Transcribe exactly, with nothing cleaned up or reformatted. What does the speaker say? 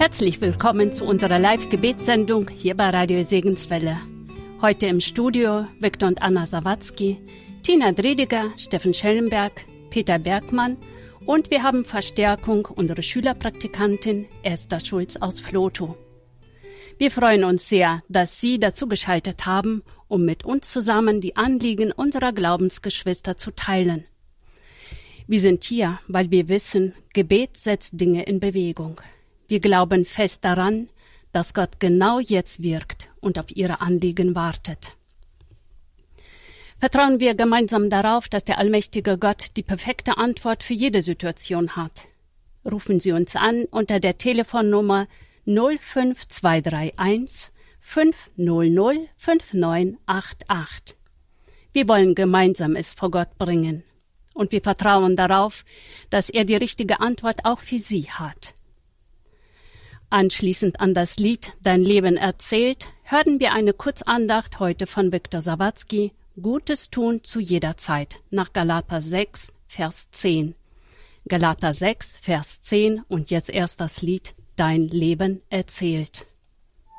Herzlich willkommen zu unserer Live-Gebetssendung hier bei Radio Segenswelle. Heute im Studio Viktor und Anna Sawatzki, Tina Drediger, Steffen Schellenberg, Peter Bergmann und wir haben Verstärkung unserer Schülerpraktikantin Esther Schulz aus Vlotho. Wir freuen uns sehr, dass Sie dazu geschaltet haben, um mit uns zusammen die Anliegen unserer Glaubensgeschwister zu teilen. Wir sind hier, weil wir wissen, Gebet setzt Dinge in Bewegung. Wir glauben fest daran, dass Gott genau jetzt wirkt und auf Ihre Anliegen wartet. Vertrauen wir gemeinsam darauf, dass der allmächtige Gott die perfekte Antwort für jede Situation hat. Rufen Sie uns an unter der Telefonnummer null fünf zwei drei eins fünf null null fünf neun acht acht. Wir wollen gemeinsam es vor Gott bringen. Und wir vertrauen darauf, dass er die richtige Antwort auch für Sie hat. Anschließend an das Lied Dein Leben erzählt, hören wir eine Kurzandacht heute von Viktor Sawatzki, Gutes tun zu jeder Zeit, nach Galater sechs, Vers zehn. Galater sechs, Vers zehn und jetzt erst das Lied Dein Leben erzählt.